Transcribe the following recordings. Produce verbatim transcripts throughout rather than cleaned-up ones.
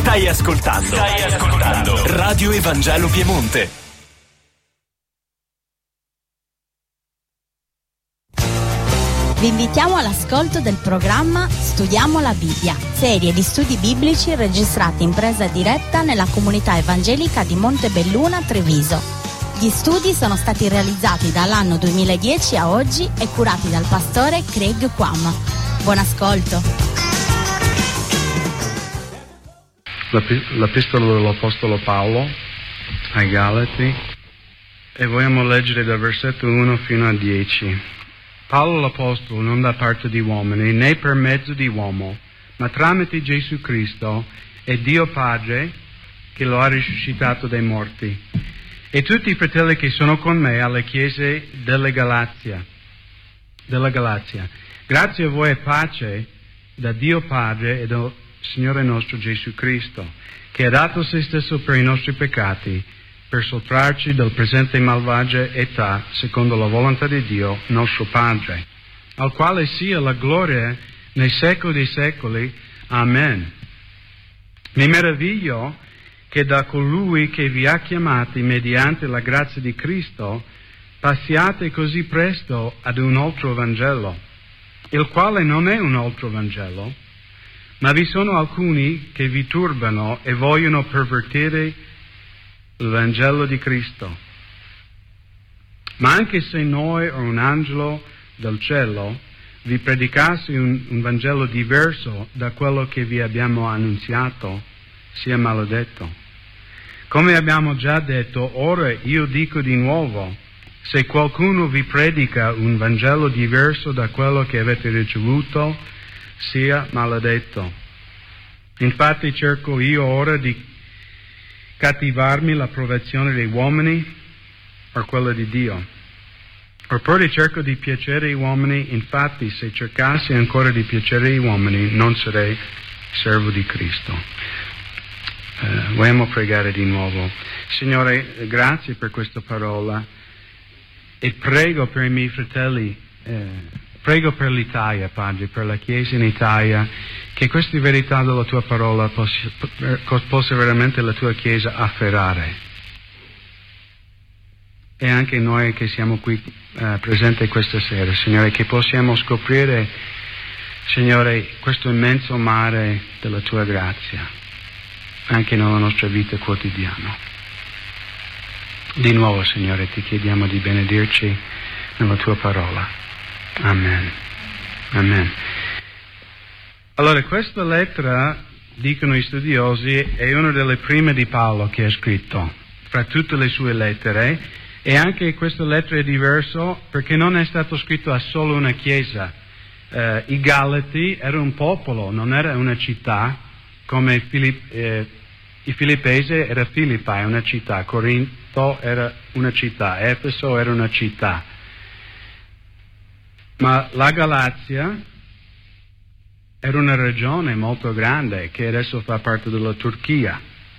Stai ascoltando. Stai ascoltando. Radio Evangelo Piemonte. Vi invitiamo all'ascolto del programma Studiamo la Bibbia, serie di studi biblici registrati in presa diretta nella comunità evangelica di Montebelluna, Treviso. Gli studi sono stati realizzati dall'anno duemiladieci a oggi e curati dal pastore Craig Quam. Buon ascolto. L'epistola dell'Apostolo Paolo ai Galati, e vogliamo leggere dal versetto uno fino a dieci. Paolo l'Apostolo, non da parte di uomini, né per mezzo di uomo, ma tramite Gesù Cristo e Dio Padre che lo ha risuscitato dai morti, e tutti i fratelli che sono con me alle chiese della Galazia. Della Galazia. Grazie a voi e pace da Dio Padre e dal Signore nostro Gesù Cristo, che ha dato se stesso per i nostri peccati, per sottrarci dal presente malvagia età, secondo la volontà di Dio, nostro Padre, al quale sia la gloria nei secoli dei secoli. Amen. Mi meraviglio che da colui che vi ha chiamati mediante la grazia di Cristo, passiate così presto ad un altro Vangelo, il quale non è un altro Vangelo, ma vi sono alcuni che vi turbano e vogliono pervertire il Vangelo di Cristo. Ma anche se noi o un angelo del cielo vi predicasse un, un Vangelo diverso da quello che vi abbiamo annunziato, sia maledetto. Come abbiamo già detto, ora io dico di nuovo, se qualcuno vi predica un Vangelo diverso da quello che avete ricevuto, sia maledetto. Infatti cerco io ora di cattivarmi l'approvazione degli uomini o quella di Dio. Oppure cerco di piacere agli uomini, infatti se cercassi ancora di piacere agli uomini non sarei servo di Cristo. Eh, vogliamo pregare di nuovo. Signore, grazie per questa parola e prego per i miei fratelli, eh, prego per l'Italia, Padre, per la Chiesa in Italia, che queste verità della Tua parola possa, possa veramente la Tua Chiesa afferrare. E anche noi che siamo qui eh, presenti questa sera, Signore, che possiamo scoprire, Signore, questo immenso mare della Tua grazia, anche nella nostra vita quotidiana. Di nuovo, Signore, ti chiediamo di benedirci nella Tua parola. Amen. Amen. Allora, questa lettera, dicono gli studiosi, è una delle prime di Paolo che ha scritto, fra tutte le sue lettere, e anche questa lettera è diversa perché non è stato scritto a solo una chiesa. Eh, I Galati era un popolo, non era una città, come Filipp, eh, i Filippesi era Filippi, una città, Corinto era una città, Efeso era una città. Ma la Galazia era una regione molto grande che adesso fa parte della Turchia.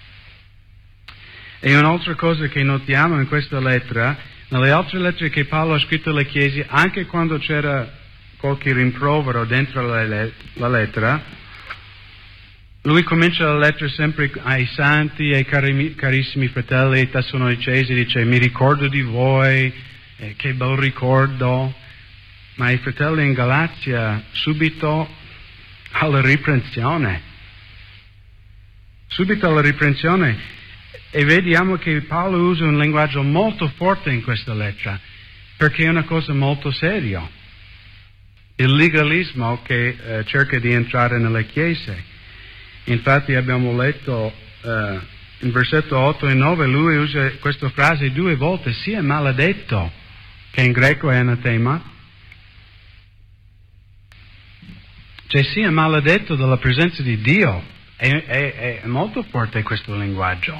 E un'altra cosa che notiamo in questa lettera, nelle altre lettere che Paolo ha scritto alle chiese, anche quando c'era qualche rimprovero dentro la, le- la lettera, lui comincia la lettera sempre ai santi, ai cari- carissimi fratelli tessalonicesi, dice mi ricordo di voi, eh, che bel ricordo. Ma i fratelli in Galazia subito alla riprensione, subito alla riprensione, e vediamo che Paolo usa un linguaggio molto forte in questa lettera, perché è una cosa molto seria. Il legalismo che eh, cerca di entrare nelle chiese. Infatti abbiamo letto eh, in versetto otto e nove, lui usa questa frase due volte, sia maledetto, che in greco è anatema. Cioè sia maledetto dalla presenza di Dio, è, è, è molto forte questo linguaggio.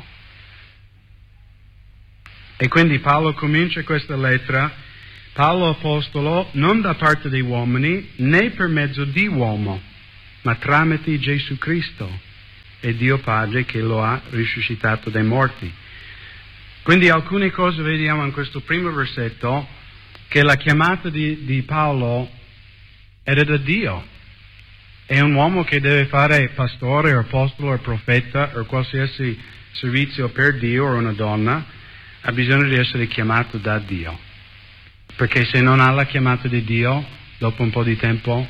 E quindi Paolo comincia questa lettera, Paolo apostolo, non da parte dei uomini, né per mezzo di uomo, ma tramite Gesù Cristo e Dio Padre che lo ha risuscitato dai morti. Quindi alcune cose vediamo in questo primo versetto, che la chiamata di, di Paolo era da Dio. E un uomo che deve fare pastore o apostolo o profeta o qualsiasi servizio per Dio, o una donna, ha bisogno di essere chiamato da Dio. Perché se non ha la chiamata di Dio, dopo un po' di tempo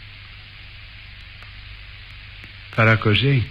farà così.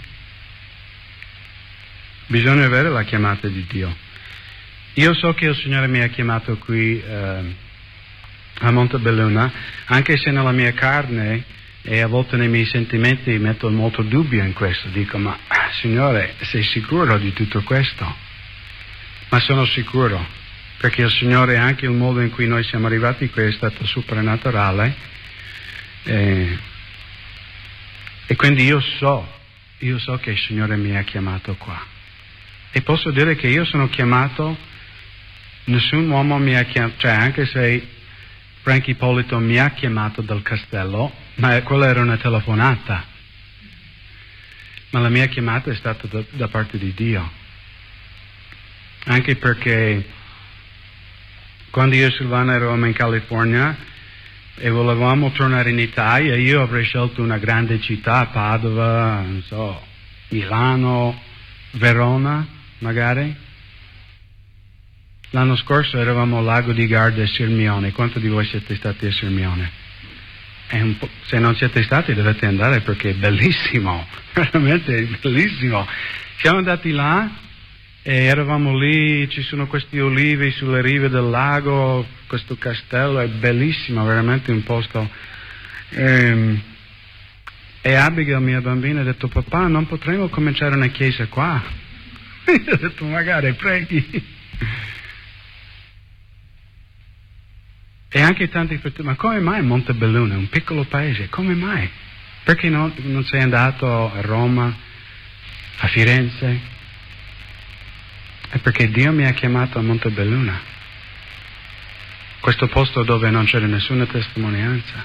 Bisogna avere la chiamata di Dio. Io so che il Signore mi ha chiamato qui eh, a Montebelluna, anche se nella mia carne e a volte nei miei sentimenti metto molto dubbio in questo. Dico, ma Signore, sei sicuro di tutto questo? Ma sono sicuro, perché il Signore, anche il modo in cui noi siamo arrivati qui è stato supernaturale, e, e quindi io so, io so che il Signore mi ha chiamato qua. E posso dire che io sono chiamato, nessun uomo mi ha chiamato, cioè anche se Frank Ippolito mi ha chiamato dal castello, ma quella era una telefonata. Ma la mia chiamata è stata da, da parte di Dio. Anche perché quando io e Silvana eravamo in California e volevamo tornare in Italia, io avrei scelto una grande città, Padova, non so, Milano, Verona, magari. L'anno scorso eravamo al Lago di Garda e Sirmione. Quanti di voi siete stati a Sirmione? È un po', se non siete stati dovete andare perché è bellissimo, veramente bellissimo. Siamo andati là e eravamo lì, ci sono questi olivi sulle rive del lago, questo castello è bellissimo, veramente un posto. E, e Abigail, mia bambina, ha detto, papà, non potremmo cominciare una chiesa qua? Io ho detto, magari, preghi. E anche tanti fratelli, ma come mai Montebelluna, un piccolo paese, come mai? Perché non, non sei andato a Roma, a Firenze? È perché Dio mi ha chiamato a Montebelluna, questo posto dove non c'era nessuna testimonianza.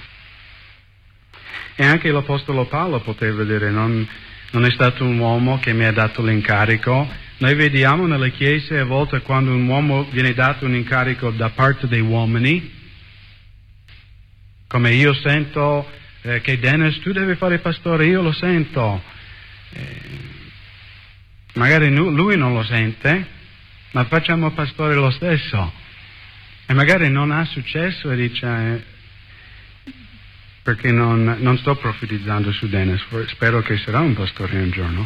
E anche l'Apostolo Paolo poteva dire, non, non è stato un uomo che mi ha dato l'incarico. Noi vediamo nelle chiese a volte quando un uomo viene dato un incarico da parte dei uomini, come io sento eh, che Dennis, tu devi fare pastore, io lo sento. Eh, magari lui non lo sente, ma facciamo pastore lo stesso. E magari non ha successo e dice, eh, perché non, non sto profetizzando su Dennis, spero che sarà un pastore un giorno.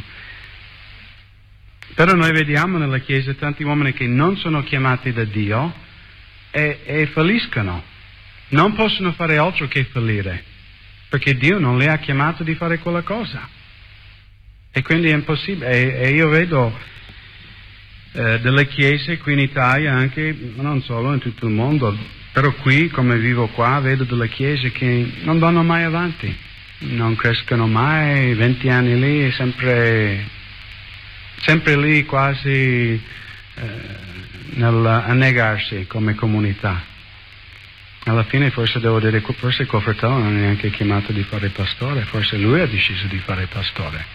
Però noi vediamo nella Chiesa tanti uomini che non sono chiamati da Dio e, e falliscono. Non possono fare altro che fallire, perché Dio non li ha chiamato di fare quella cosa. E quindi è impossibile. E, e io vedo eh, delle chiese qui in Italia, anche, non solo in tutto il mondo, però qui, come vivo qua, vedo delle chiese che non vanno mai avanti, non crescono mai, venti anni lì, sempre, sempre lì quasi eh, nel annegarsi come comunità. Alla fine forse devo dire, forse quel fratello non è neanche chiamato di fare pastore, forse lui ha deciso di fare pastore.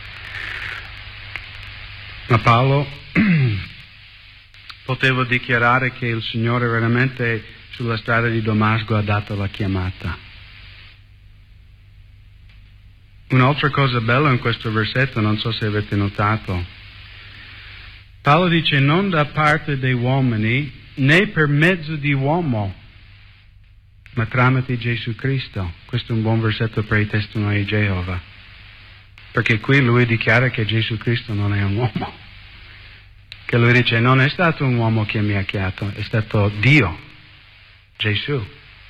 Ma Paolo poteva dichiarare che il Signore veramente sulla strada di Damasco ha dato la chiamata. Un'altra cosa bella in questo versetto, non so se avete notato, Paolo dice non da parte dei uomini né per mezzo di uomo, ma tramite Gesù Cristo. Questo è un buon versetto per i testimoni di Geova, perché qui lui dichiara che Gesù Cristo non è un uomo, che lui dice non è stato un uomo che mi ha chiamato, è stato Dio, Gesù.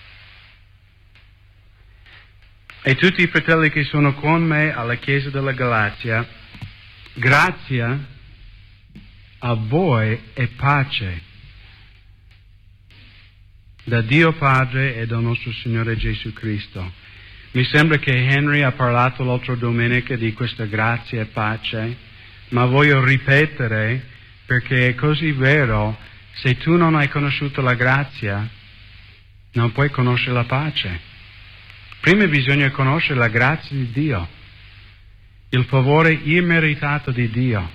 E tutti i fratelli che sono con me alla Chiesa della Galazia, grazia a voi e pace da Dio Padre e dal nostro Signore Gesù Cristo. Mi sembra che Henry ha parlato l'altra domenica di questa grazia e pace, ma voglio ripetere perché è così vero. Se tu non hai conosciuto la grazia, non puoi conoscere la pace. Prima bisogna conoscere la grazia di Dio, il favore immeritato di Dio.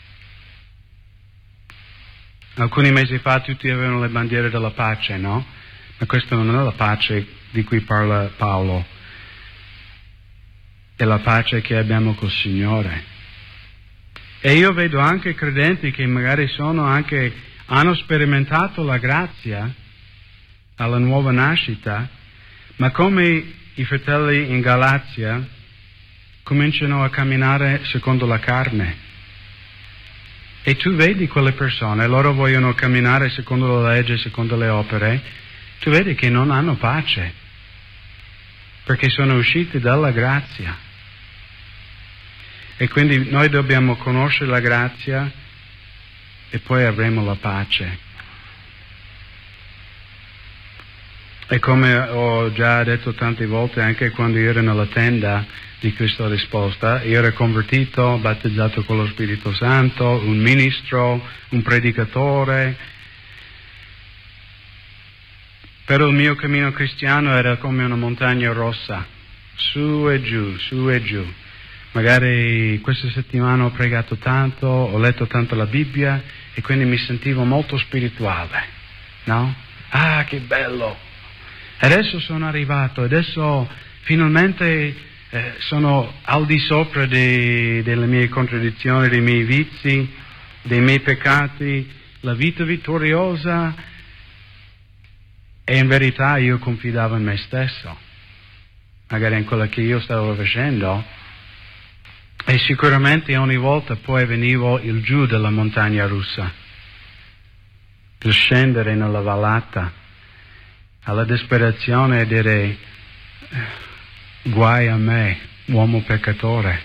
Alcuni mesi fa tutti avevano le bandiere della pace, no? Ma questa non è la pace di cui parla Paolo. e la pace che abbiamo col Signore. E io vedo anche credenti che magari sono anche, hanno sperimentato la grazia alla nuova nascita, ma come i fratelli in Galazia cominciano a camminare secondo la carne. E tu vedi quelle persone, loro vogliono camminare secondo la legge, secondo le opere, tu vedi che non hanno pace, perché sono usciti dalla grazia. E quindi noi dobbiamo conoscere la grazia e poi avremo la pace. E come ho già detto tante volte, anche quando io ero nella tenda di Cristo risposta, io ero convertito, battezzato con lo Spirito Santo, un ministro, un predicatore, però il mio cammino cristiano era come una montagna rossa, su e giù, su e giù. Magari questa settimana ho pregato tanto, ho letto tanto la Bibbia e quindi mi sentivo molto spirituale, no? Ah, che bello! Adesso sono arrivato, adesso finalmente eh, sono al di sopra de, delle mie contraddizioni, dei miei vizi, dei miei peccati, la vita vittoriosa. E in verità io confidavo in me stesso, magari in quello che io stavo facendo. E sicuramente ogni volta poi venivo il giù della montagna russa, il scendere nella vallata, alla disperazione e dire guai a me, uomo peccatore.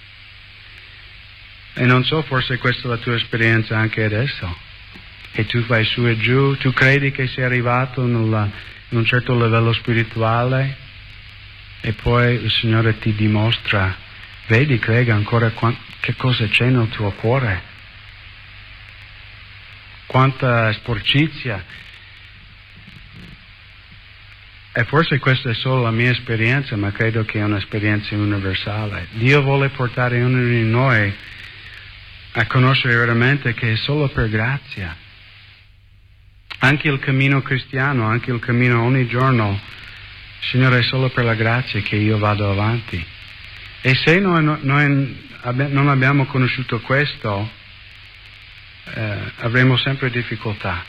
E non so, forse questa è la tua esperienza anche adesso, che tu vai su e giù, tu credi che sei arrivato nella, in un certo livello spirituale e poi il Signore ti dimostra, vedi, Craig, ancora quant- che cosa c'è nel tuo cuore, quanta sporcizia. E forse questa è solo la mia esperienza, ma credo che è un'esperienza universale. Dio vuole portare ognuno di noi a conoscere veramente che è solo per grazia. Anche il cammino cristiano, anche il cammino ogni giorno, Signore, è solo per la grazia che io vado avanti. E se noi, noi non abbiamo conosciuto questo, eh, avremo sempre difficoltà.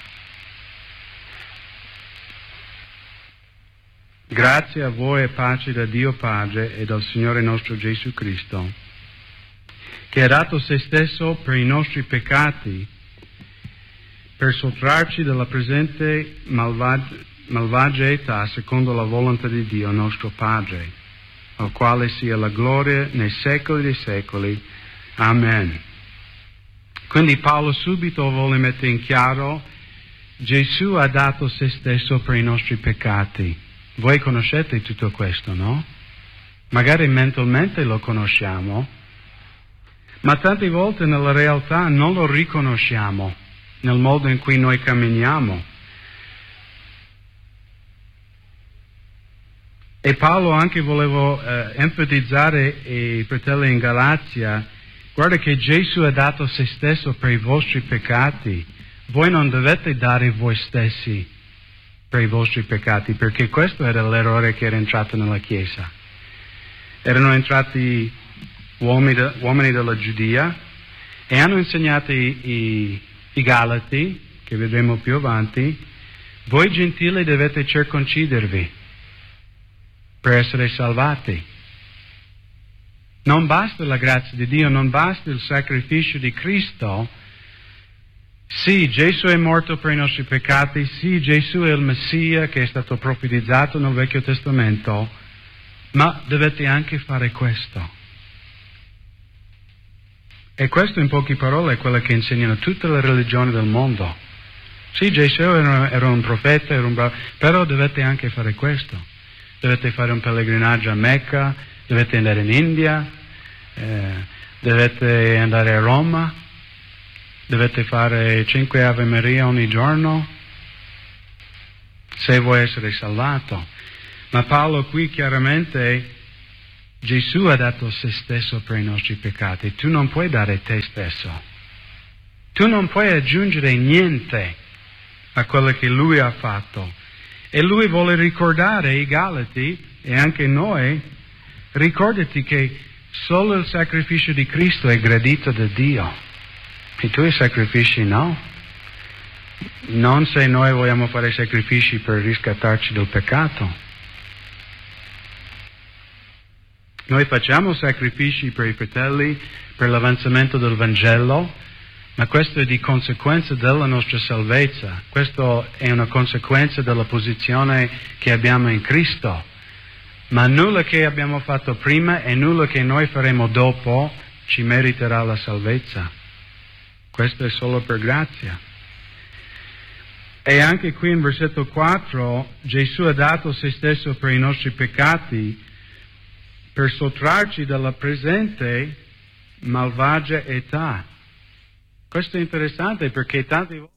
Grazie a voi e pace da Dio Padre e dal Signore nostro Gesù Cristo, che ha dato se stesso per i nostri peccati, per sottrarci dalla presente malvag- malvagia età secondo la volontà di Dio nostro Padre, al quale sia la gloria nei secoli dei secoli. Amen. Quindi Paolo subito vuole mettere in chiaro, Gesù ha dato se stesso per i nostri peccati. Voi conoscete tutto questo, no? Magari mentalmente lo conosciamo, ma tante volte nella realtà non lo riconosciamo nel modo in cui noi camminiamo. E Paolo anche voleva eh, enfatizzare ai fratelli in Galazia, guarda che Gesù ha dato se stesso per i vostri peccati, voi non dovete dare voi stessi per i vostri peccati, perché questo era l'errore che era entrato nella Chiesa. Erano entrati uomini, de, uomini della Giudea e hanno insegnato i, i, i Galati, che vedremo più avanti, voi gentili dovete circoncidervi per essere salvati. Non basta la grazia di Dio, non basta il sacrificio di Cristo. Sì, Gesù è morto per i nostri peccati, sì, Gesù è il Messia che è stato profetizzato nel Vecchio Testamento, ma dovete anche fare questo. E questo, in poche parole, è quello che insegnano tutte le religioni del mondo. Sì, Gesù era, era un profeta, era un bravo, però dovete anche fare questo. Dovete fare un pellegrinaggio a Mecca, dovete andare in India, eh, dovete andare a Roma, dovete fare cinque Ave Maria ogni giorno se vuoi essere salvato. Ma Paolo qui chiaramente, Gesù ha dato se stesso per i nostri peccati. Tu non puoi dare te stesso. Tu non puoi aggiungere niente a quello che Lui ha fatto. E Lui vuole ricordare i Galati e anche noi Ricordati che solo il sacrificio di Cristo è gradito da Dio. I tuoi sacrifici no. Non se noi vogliamo fare sacrifici per riscattarci dal peccato. Noi facciamo sacrifici per i fratelli, per l'avanzamento del Vangelo, ma questo è di conseguenza della nostra salvezza. Questo è una conseguenza della posizione che abbiamo in Cristo. Ma nulla che abbiamo fatto prima e nulla che noi faremo dopo ci meriterà la salvezza. Questo è solo per grazia. E anche qui in versetto quattro, Gesù ha dato se stesso per i nostri peccati, per sottrarci dalla presente malvagia età. Questo è interessante perché tante volte